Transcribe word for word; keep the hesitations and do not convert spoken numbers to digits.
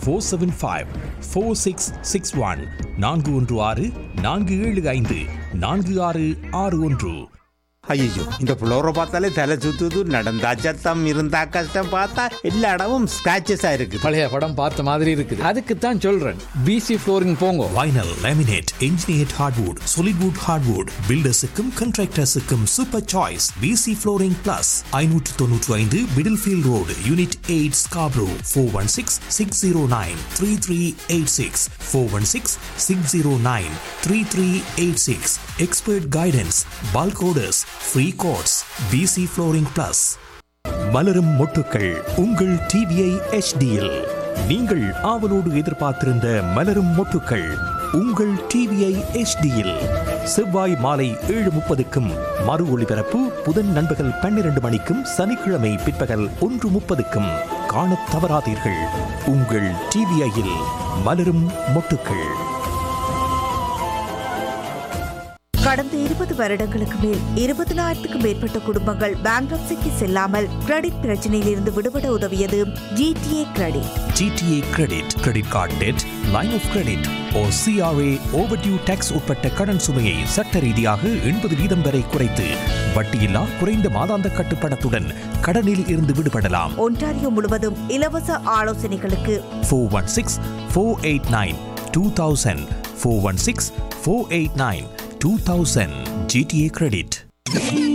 Four seven five four six six one நான்கு ஒன்று ஆறு நான்கு ஏழு ஐந்து நான்கு ஆறு ஆறு ஒன்று. ஐயோ இந்த ஃப்ளோரை பார்த்தாலே தலை சுத்துது. நடந்தா சத்தம், இருந்தா கஷ்டம். பார்த்தா எல்லா இடமும் ஸ்கிராச்சஸா இருக்கு. பழைய படம் பார்த்த மாதிரி இருக்குது. அதுக்கு தான் சொல்றேன், பிசி ஃப்ளோரிங் போங்க. Vinyl, laminate, என்ஜினியர்ட் hardwood, solid wood hardwood, பில்டர்ஸுக்கும் கான்ட்ராக்டர்ஸுக்கும் super choice. PC flooring plus ஐநூற்று தொன்னூற்று ஐந்து middle field road, unit eight, Scarborough. Four one six six zero nine three three eight six four one six six zero nine three three eight six. Expert guidance, bulk orders, free quotes. PC flooring plus. மலரும் மொட்டுக்கள் உங்கள் TVI எச்டியில் நீங்கள் ஆவலோடு எதிர்பார்த்திருந்த மலரும் மொட்டுக்கள் உங்கள் TVI எச்டியில் செவ்வாய் மாலை ஏழு முப்பதுக்கும் மறு ஒளிபரப்பு புதன் நண்பகல் பன்னிரண்டு மணிக்கும் சனிக்கிழமை பிற்பகல் ஒன்று முப்பதுக்கும் காணத் தவறாதீர்கள். உங்கள் டிவிஐயில் மலரும் மொட்டுக்கள். கடந்த இருபது வருடங்களுக்கு மேல் இருபதினாயிரத்துக்கும் மேற்பட்ட குடும்பங்கள் பேங்க்ரப்சிக்கு செல்லாமல் கிரெடிட் பிரச்சனையில் இருந்து விடுபட உதவியது GTA credit. GTA credit, credit card dead, line of credit O CRA overdue tax உட்பட்ட கடன் சுமையை சட்ட ரீதியாக எண்பது வீதம் வரை குறைத்து வட்டியில்லா குறைந்த மாதாந்த கட்டுப்பணத்துடன் கடனில் இருந்து விடுபடலாம். ஒன்டாரியோ முழுவதும் இலவச ஆலோசனைகளுக்கு four one six four eight nine two thousand four one six four eight nine two thousand. G T A Credit.